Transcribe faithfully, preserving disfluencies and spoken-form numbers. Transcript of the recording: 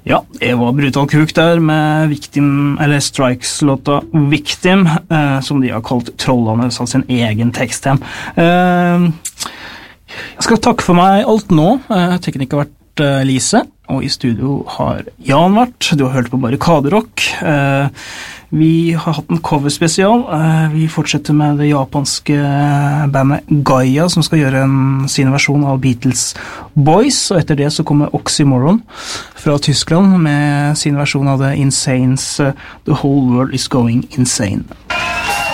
Ja, det var Brutal Kuk der med Victim, eller Strikes-låta Victim, eh, som de har kalt Trollene, satt sin egen tekst hjem. Eh, jeg skal takke for meg alt nå. Eh, tekniker har vært eh, Lise, og i studio har Jan vært. Du har hørt på Barrikaderock. Eh, vi har hatt en coverspesial. Eh, vi fortsetter med det japanske bandet Gaia, som skal gjøre en, sin versjon av Beatles Boys, og etter det så kommer Oxymoron fra Tyskland med sin versjon av The Insanes uh, The Whole World Is Going Insane.